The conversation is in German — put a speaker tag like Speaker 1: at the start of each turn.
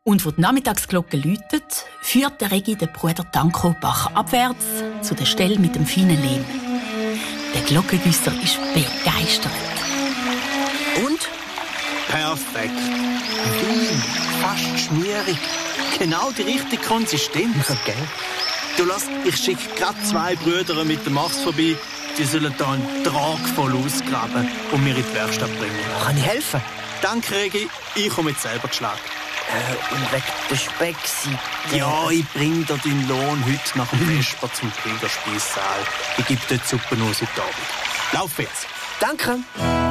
Speaker 1: Und wo die Nachmittagsglocke läutet, führt der Regi den Bruder Danko Bach abwärts zu der Stelle mit dem feinen Lehm. Der Glockengüsser ist begeistert.
Speaker 2: Und? Perfekt. Fein, fast schmierig. Genau die richtige Konsistenz.
Speaker 3: Okay.
Speaker 2: Du lass, ich schicke gerade 2 Brüder mit dem Machs vorbei. Die sollen da einen Trag voll ausgraben und mir in die Werkstatt bringen.
Speaker 3: Kann ich helfen?
Speaker 2: Danke, Regi. Ich komme jetzt selber geschlagen.
Speaker 3: Und wegen der Speckseite.
Speaker 2: Ja, ich bring dir deinen Lohn heute nach dem Vesper zum Kriegerspeissaal. Ich gebe dir die Suppe nur heute Abend. Lauf jetzt.
Speaker 3: Danke.